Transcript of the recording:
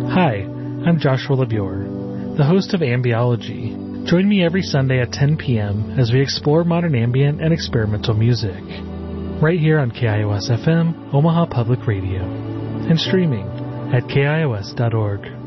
Hi, I'm Joshua LeBure, the host of Ambiology. Join me every Sunday at 10 p.m. as we explore modern ambient and experimental music, right here on KIOS FM, Omaha Public Radio, and streaming at KIOS.org.